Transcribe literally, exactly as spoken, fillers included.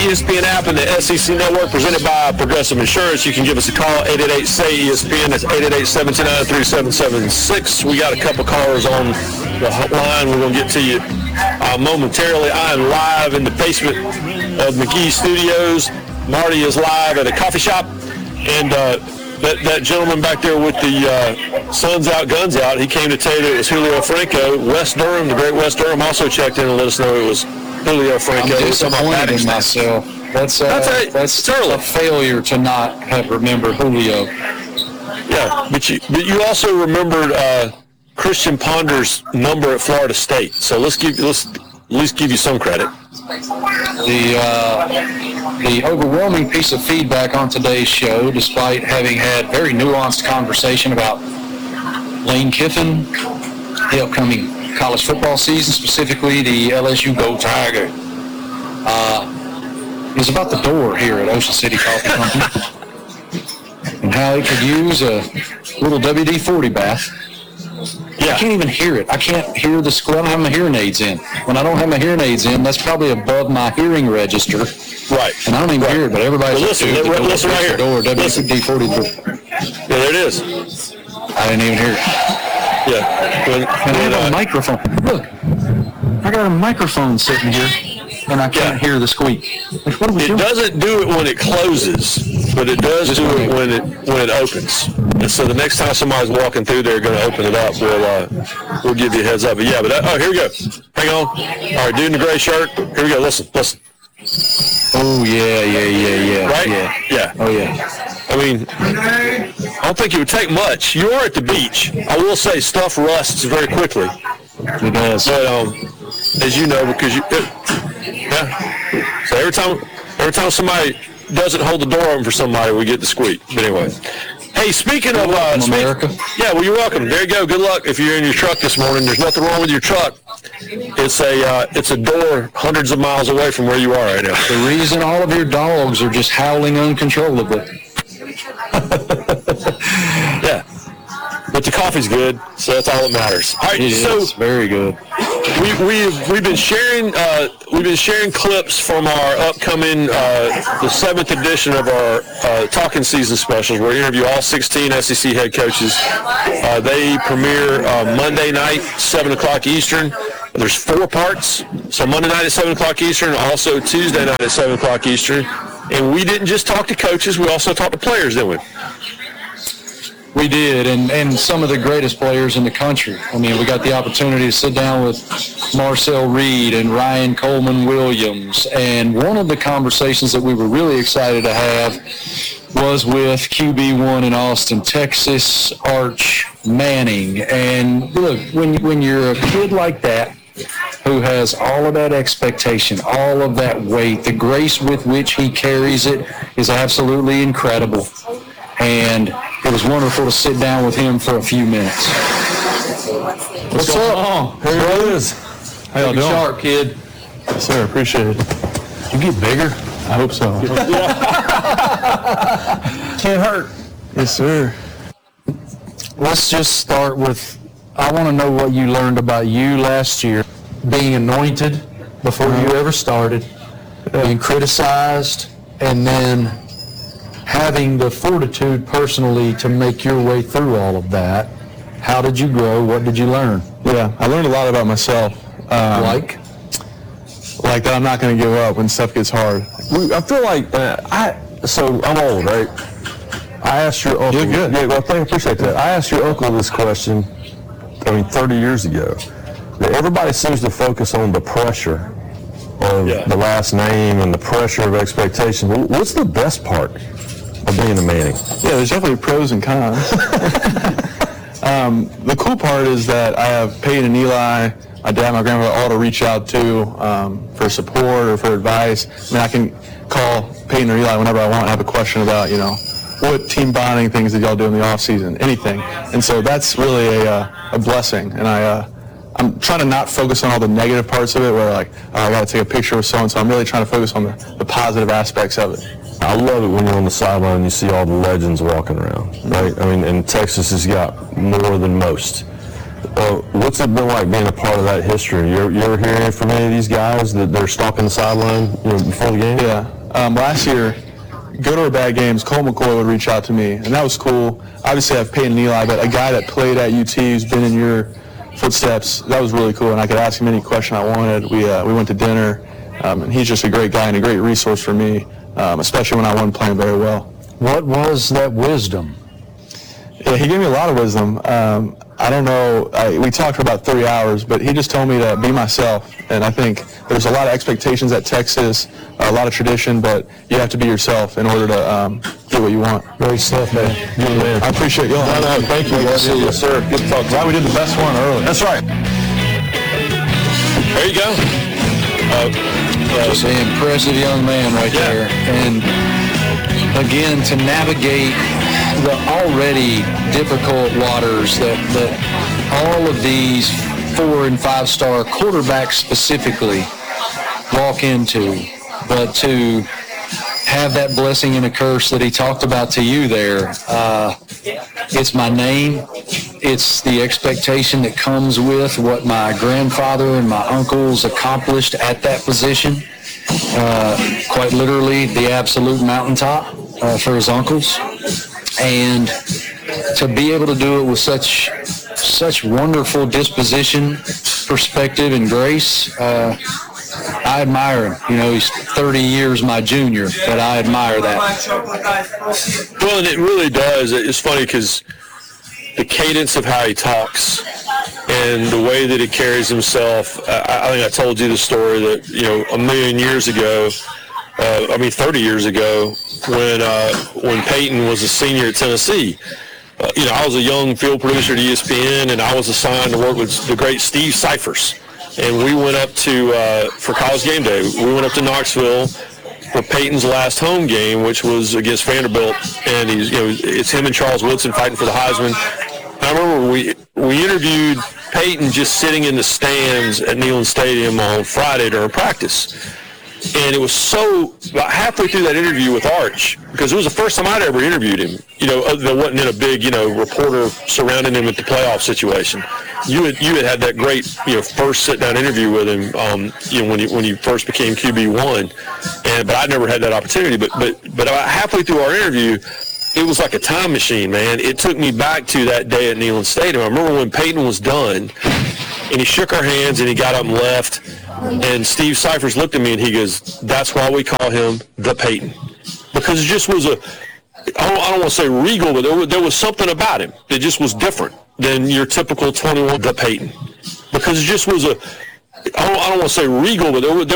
E S P N app and the S E C Network, presented by Progressive Insurance. You can give us a call, eight eight eight, S A Y, E S P N. That's eight eight eight, seven two nine, three seven seven six. We got a couple callers on the line. We're going to get to you uh, momentarily. I am live in the basement of McGee Studios. Marty is live at a coffee shop. And uh, that, that gentleman back there with the uh, Suns Out, Guns Out, he came to tell you that it was Julio Franco. Wes Durham, the great Wes Durham, also checked in and let us know it was Julio Franco. I'm disappointed in myself. That's, uh, that's, a, that's a failure to not have remembered Julio. Yeah, but you, but you also remembered uh, Christian Ponder's number at Florida State. So let's give let's at least give you some credit. The uh, the overwhelming piece of feedback on today's show, despite having had very nuanced conversation about Lane Kiffin, the upcoming college football season, specifically the L S U Go Tiger, uh, is about the door here at Ocean City Coffee Company and how it could use a little W D forty bath. Yeah. I can't even hear it. I can't hear the school. I don't have my hearing aids in. When I don't have my hearing aids in, that's probably above my hearing register. Right. And I don't even right. hear it, but everybody's well, listen, like, listen, listen right here. Door, W D forty. Yeah, there it is. I didn't even hear it. Yeah. When, and I have uh, a microphone. Look, I got a microphone sitting here, and I can't yeah. hear the squeak. Like, what are we it doing? doesn't do it when it closes, but it does Just do it when it when it opens. And so the next time somebody's walking through there, going to open it up, we'll uh, we'll give you a heads up. But yeah, but that, oh, here we go. Hang on. All right, dude in the gray shirt. Here we go. Listen, listen. Oh yeah, yeah, yeah, yeah. Right? Yeah. Yeah. Oh yeah. I mean, I don't think it would take much. You are at the beach. I will say stuff rusts very quickly. It does. But um, as you know, because you, it, yeah. So every time, every time somebody doesn't hold the door open for somebody, we get the squeak. But anyway. Hey, speaking of uh, America. Speak, yeah, well, you're welcome. There you go. Good luck if you're in your truck this morning. There's nothing wrong with your truck. It's a uh, it's a door hundreds of miles away from where you are right now. The reason all of your dogs are just howling uncontrollably. Yeah, but the coffee's good, so that's all that matters. All right, it so is very good. We we've we've been sharing uh, we've been sharing clips from our upcoming uh, the seventh edition of our uh, Talking Season specials, where we interview all sixteen S E C head coaches. Uh, they premiere uh, Monday night, seven o'clock Eastern. There's four parts, so Monday night at seven o'clock Eastern, also Tuesday night at seven o'clock Eastern. And we didn't just talk to coaches; we also talked to players, didn't we? We did, and, and some of the greatest players in the country. I mean, we got the opportunity to sit down with Marcel Reed and Ryan Coleman Williams, and one of the conversations that we were really excited to have was with Q B one in Austin, Texas, Arch Manning. And look, when when you're a kid like that, who has all of that expectation, all of that weight, the grace with which he carries it is absolutely incredible. And it was wonderful to sit down with him for a few minutes. What's, What's up? On? Here it is. How y'all doing? Sharp, kid. Yes, sir. Appreciate it. You get bigger? I hope so. Can't hurt. Yes, sir. Let's just start with, I want to know what you learned about you last year, being anointed before uh-huh. you ever started, yeah. being criticized, and then having the fortitude personally to make your way through all of that. How did you grow? What did you learn? Yeah, I learned a lot about myself. Um, like? Like that I'm not going to give up when stuff gets hard. I feel like, uh, I. so I'm old, right? I asked your uncle. You're good. Yeah, well, I appreciate that. I asked your uncle this question, I mean, thirty years ago. That everybody seems to focus on the pressure of yeah. the last name and the pressure of expectation. What's the best part of being a Manning? Yeah, there's definitely pros and cons. um, the cool part is that I have Peyton and Eli, my dad, my grandmother, all to reach out to um, for support or for advice. I mean, I can call Peyton or Eli whenever I want and have a question about, you know, what team bonding things did y'all do in the off season, anything. And so that's really a, uh, a blessing. And I, uh, I'm trying to not focus on all the negative parts of it where like, oh, I got to take a picture with so-and-so. I'm really trying to focus on the, the positive aspects of it. I love it when you're on the sideline and you see all the legends walking around, right? I mean, and Texas has got more than most. Uh, what's it been like being a part of that history? You ever, you ever hearing from any of these guys that they're stalking the sideline, you know, before the game? Yeah. Um, last year, good or bad games, Cole McCoy would reach out to me, and that was cool. Obviously, I have Peyton and Eli, but a guy that played at U T who's been in your footsteps, that was really cool, and I could ask him any question I wanted. We uh, we went to dinner, um, and he's just a great guy and a great resource for me, um, especially when I wasn't playing very well. What was that wisdom? Yeah, he gave me a lot of wisdom. Um, I don't know, I, we talked for about three hours, but he just told me to be myself, and I think there's a lot of expectations at Texas, a lot of tradition, but you have to be yourself in order to um, get what you want. Great stuff, man. Good man. I appreciate y'all. No, no, thank you. Yes, yes, sir. Good talk. Glad we did the best one early. That's right. There you go. Uh, Just an impressive young man right Yeah. there. And again, to navigate the already difficult waters that, that all of these four and five star quarterbacks specifically walk into, but to have that blessing and a curse that he talked about to you there, uh, it's my name. It's the expectation that comes with what my grandfather and my uncles accomplished at that position. Uh, quite literally the absolute mountaintop uh, for his uncles. And to be able to do it with such such wonderful disposition, perspective, and grace, uh, I admire him. You know, he's thirty years my junior, but I admire that. Well, and it really does. It's funny because the cadence of how he talks and the way that he carries himself, I, I think I told you the story that, you know, a million years ago, uh, I mean thirty years ago, when uh, when Peyton was a senior at Tennessee. Uh, you know, I was a young field producer at E S P N, and I was assigned to work with the great Steve Cyphers. And we went up to, uh, for College Game Day, we went up to Knoxville for Peyton's last home game, which was against Vanderbilt. And he's, you know, it's him and Charles Woodson fighting for the Heisman. And I remember we we interviewed Peyton just sitting in the stands at Neyland Stadium on Friday during practice. And it was so, about halfway through that interview with Arch, because it was the first time I'd ever interviewed him, you know, there wasn't in a big, you know, reporter surrounding him at the playoff situation. You had you had had that great, you know, first sit-down interview with him, um, you know, when he, when he first became Q B one, and but I never had that opportunity. But, but, but about halfway through our interview, it was like a time machine, man. It took me back to that day at Neyland Stadium. I remember when Peyton was done, and he shook our hands, and he got up and left. And Steve Cyphers looked at me and he goes, "That's why we call him the Peyton." Because it just was a, I don't, I don't want to say regal, but there was, there was something about him that just was different than your typical twenty-one, the Peyton. Because it just was a, I don't, I don't want to say regal, but there was, there